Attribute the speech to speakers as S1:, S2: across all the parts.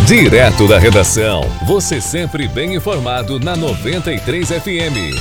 S1: Direto da redação, você sempre bem informado na 93 FM.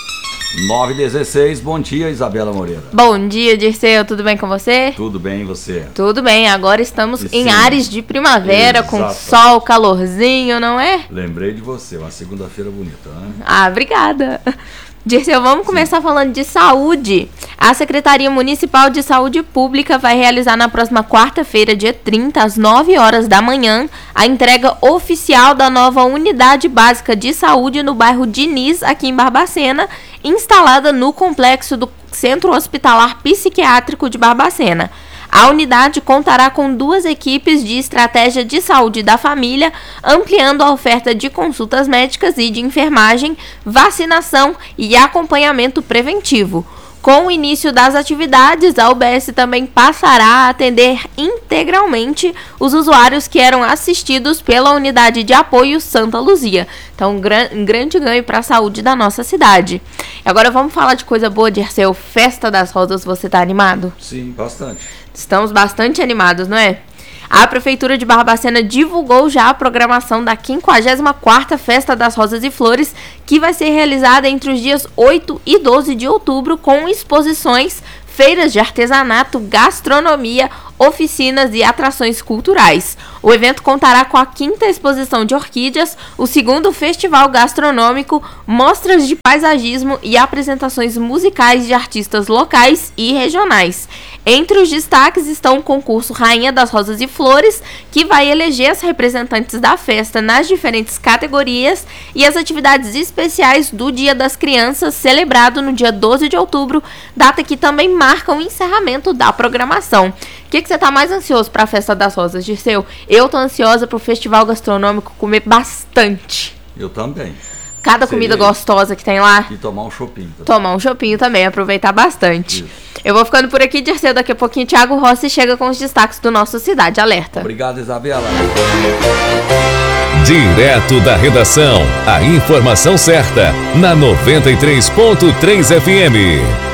S2: 9h16, bom dia, Isabela Moreira.
S3: Bom dia, Dirceu, tudo bem com você?
S2: Tudo bem, e você?
S3: Tudo bem, agora estamos em ares de primavera, com sol, calorzinho, não é?
S2: Lembrei de você, uma segunda-feira bonita, né?
S3: Ah, obrigada. Dirceu, vamos começar falando de saúde. A Secretaria Municipal de Saúde Pública vai realizar na próxima quarta-feira, dia 30, às 9 horas da manhã, a entrega oficial da nova Unidade Básica de Saúde no bairro Diniz, aqui em Barbacena, instalada no complexo do Centro Hospitalar Psiquiátrico de Barbacena. A unidade contará com 2 equipes de estratégia de saúde da família, ampliando a oferta de consultas médicas e de enfermagem, vacinação e acompanhamento preventivo. Com o início das atividades, a UBS também passará a atender integralmente os usuários que eram assistidos pela Unidade de Apoio Santa Luzia. Então, um grande ganho para a saúde da nossa cidade. E agora vamos falar de coisa boa, Dirceu. Festa das Rosas, você está animado?
S2: Sim, bastante.
S3: Estamos bastante animados, não é? A Prefeitura de Barbacena divulgou já a programação da 54ª Festa das Rosas e Flores, que vai ser realizada entre os dias 8 e 12 de outubro, com exposições, feiras de artesanato, gastronomia, oficinas e atrações culturais. O evento contará com a 5ª exposição de orquídeas, o 2º festival gastronômico, mostras de paisagismo e apresentações musicais de artistas locais e regionais. Entre os destaques estão o concurso Rainha das Rosas e Flores, que vai eleger as representantes da festa nas diferentes categorias, e as atividades especiais do Dia das Crianças, celebrado no dia 12 de outubro, data que também marca o encerramento da programação. O que você está mais ansioso para a Festa das Rosas, Dirceu? Eu tô ansiosa para o festival gastronômico comer bastante.
S2: Eu também.
S3: Cada comida gostosa que tem lá.
S2: E tomar um chopinho.
S3: Tomar um chopinho também, aproveitar bastante.
S2: Isso.
S3: Eu vou ficando por aqui, Dirceu. Daqui a pouquinho, Thiago Rossi chega com os destaques do nosso Cidade Alerta.
S2: Obrigado, Isabela.
S1: Direto da redação, a informação certa, na 93.3 FM.